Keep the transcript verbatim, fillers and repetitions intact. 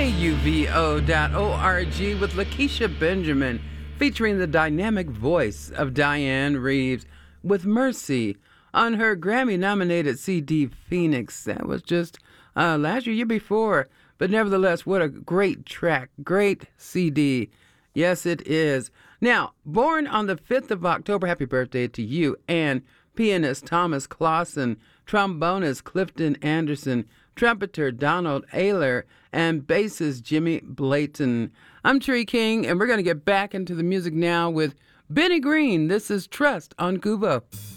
K U V O dot org with Lakeisha Benjamin, featuring the dynamic voice of Diane Reeves with Mercy on her Grammy-nominated C D Phoenix. That was just uh, last year, year before, but nevertheless, what a great track, great C D. Yes, it is. Now, born on the fifth of October, happy birthday to you, and pianist Thomas Clausen, trombonist Clifton Anderson, trumpeter Donald Ayler, and bassist Jimmy Blayton. I'm Tree King, and we're going to get back into the music now with Benny Green. This is Trust on Kubo.